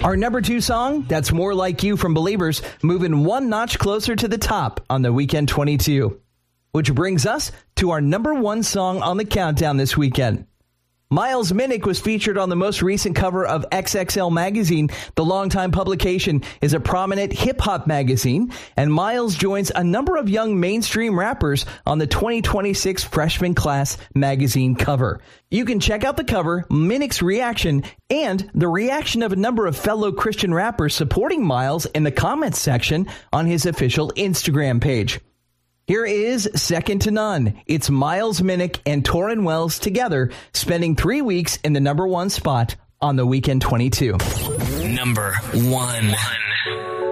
Our number 2 song, That's More Like You from Believers, moving one notch closer to the top on the Weekend 22. Which brings us to our number 1 song on the countdown this weekend. Miles Minnick was featured on the most recent cover of XXL Magazine. The longtime publication is a prominent hip-hop magazine, and Miles joins a number of young mainstream rappers on the 2026 Freshman Class magazine cover. You can check out the cover, Minnick's reaction, and the reaction of a number of fellow Christian rappers supporting Miles in the comments section on his official Instagram page. Here is Second to None. It's Miles Minnick and Torrin Wells together, spending 3 weeks in the number 1 spot on the Weekend 22. Number 1.